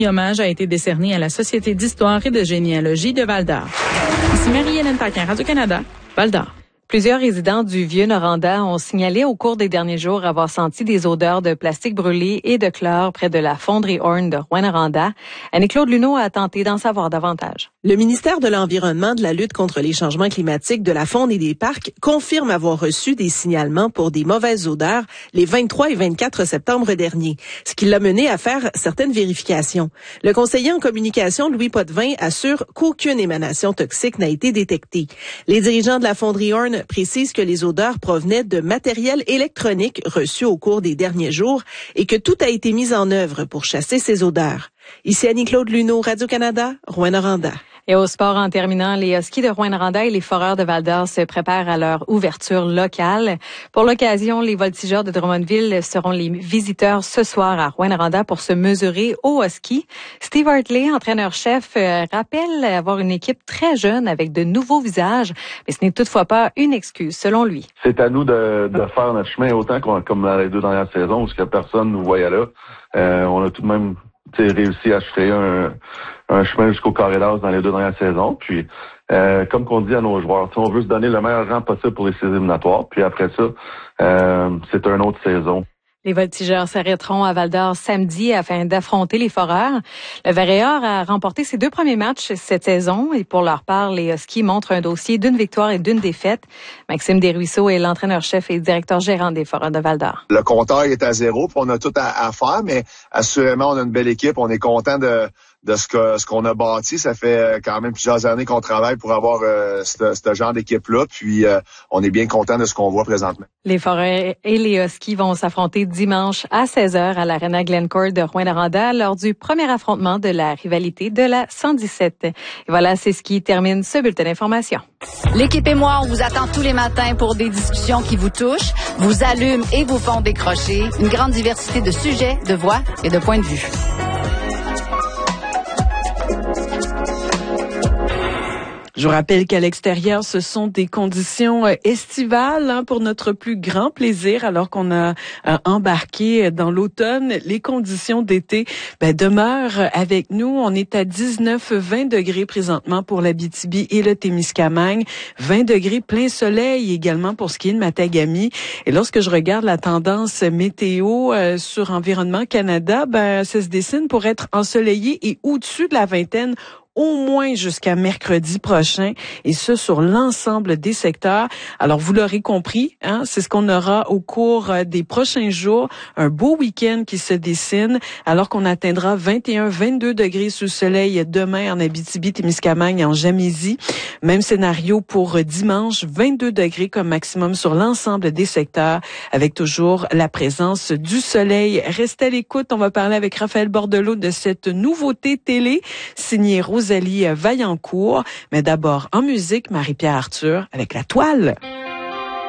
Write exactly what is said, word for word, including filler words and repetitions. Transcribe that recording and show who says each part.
Speaker 1: Hommage a été décerné à la Société d'histoire et de généalogie de Val-d'Or. Ici Marie-Hélène Paquin, Radio-Canada, Val-d'Or.
Speaker 2: Plusieurs résidents du Vieux-Noranda ont signalé au cours des derniers jours avoir senti des odeurs de plastique brûlé et de chlore près de la fonderie Horn de Rouyn-Noranda. Annie-Claude Luneau a tenté d'en savoir davantage.
Speaker 3: Le ministère de l'Environnement, de la lutte contre les changements climatiques, de la faune et des parcs confirme avoir reçu des signalements pour des mauvaises odeurs les vingt-trois et vingt-quatre septembre dernier, ce qui l'a mené à faire certaines vérifications. Le conseiller en communication, Louis Potvin, assure qu'aucune émanation toxique n'a été détectée. Les dirigeants de la fonderie Horn précise que les odeurs provenaient de matériel électronique reçu au cours des derniers jours et que tout a été mis en œuvre pour chasser ces odeurs. Ici Annie-Claude Luneau, Radio-Canada, Rouyn-Noranda.
Speaker 2: Et au sport, en terminant, les Huskies de Rouyn-Noranda et les Foreurs de Val-d'Or se préparent à leur ouverture locale. Pour l'occasion, les Voltigeurs de Drummondville seront les visiteurs ce soir à Rouyn-Noranda pour se mesurer aux Huskies. Steve Hartley, entraîneur-chef, euh, rappelle avoir une équipe très jeune avec de nouveaux visages, mais ce n'est toutefois pas une excuse, selon lui.
Speaker 4: C'est à nous de, de faire notre chemin autant qu'on, comme dans les deux dernières saisons, parce que personne nous voyait là. Euh, on a tout de même réussi à se créer un, un chemin jusqu'au carré d'as dans les deux dernières saisons. Puis, euh, comme qu'on dit à nos joueurs, on veut se donner le meilleur rang possible pour les séries éliminatoires. Puis après ça, euh, c'est une autre saison.
Speaker 2: Les Voltigeurs s'arrêteront à Val-d'Or samedi afin d'affronter les Foreurs. Le Vert-et-Or a remporté ses deux premiers matchs cette saison et pour leur part, les Huskies montrent un dossier d'une victoire et d'une défaite. Maxime Desruisseaux est l'entraîneur-chef et directeur gérant des Foreurs de Val-d'Or.
Speaker 5: Le compteur est à zéro, puis on a tout à, à faire, mais assurément, on a une belle équipe. On est content de de ce que ce qu'on a bâti. Ça fait quand même plusieurs années qu'on travaille pour avoir euh, ce, ce genre d'équipe-là, puis euh, on est bien content de ce qu'on voit présentement.
Speaker 2: Les Foreurs et les Huskies vont s'affronter dimanche à seize heures à l'Arena Glencourt de Rouyn-Noranda lors du premier affrontement de la rivalité de la cent dix-sept. Et voilà, c'est ce qui termine ce bulletin d'information.
Speaker 6: L'équipe et moi, on vous attend tous les matins pour des discussions qui vous touchent, vous allument et vous font décrocher. Une grande diversité de sujets, de voix et de points de vue.
Speaker 7: Je vous rappelle qu'à l'extérieur, ce sont des conditions estivales hein, pour notre plus grand plaisir, alors qu'on a euh, embarqué dans l'automne. Les conditions d'été ben, demeurent avec nous. On est à dix-neuf vingt degrés présentement pour l'Abitibi et le Témiscamingue. vingt degrés plein soleil également pour ce qui est de Matagami. Et lorsque je regarde la tendance météo euh, sur Environnement Canada, ben, ça se dessine pour être ensoleillé et au-dessus de la vingtaine au moins jusqu'à mercredi prochain, et ce sur l'ensemble des secteurs. Alors, vous l'aurez compris, hein, c'est ce qu'on aura au cours des prochains jours, un beau week-end qui se dessine, alors qu'on atteindra vingt et un vingt-deux degrés sous soleil demain en Abitibi, Témiscamingue et en Gamésie. Même scénario pour dimanche, vingt-deux degrés comme maximum sur l'ensemble des secteurs, avec toujours la présence du soleil. Restez à l'écoute, on va parler avec Raphaël Bordelot de cette nouveauté télé signée Rosalie Vaillancourt. Mais d'abord, en musique, Marie-Pierre Arthur avec La Toile.